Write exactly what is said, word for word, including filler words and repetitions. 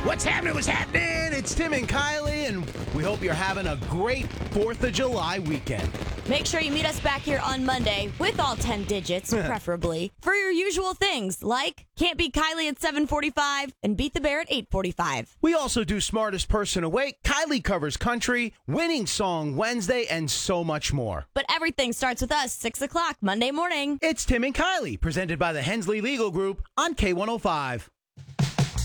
What's happening? What's happening? It's Tim and Kylie, and we hope you're having a great fourth of July weekend. Make sure you meet us back here on Monday with all ten digits, preferably, for your usual things like Can't Beat Kylie at seven forty-five and Beat the Bear at eight forty-five. We also do Smartest Person Awake, Kylie Covers Country, Winning Song Wednesday, and so much more. But everything starts with us, six o'clock Monday morning. It's Tim and Kylie, presented by the Hensley Legal Group on K one oh five.